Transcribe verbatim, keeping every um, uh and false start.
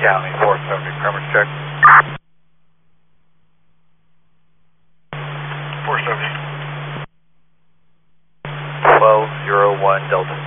County, four seventy, permit check. four seventy. twelve zero one Delta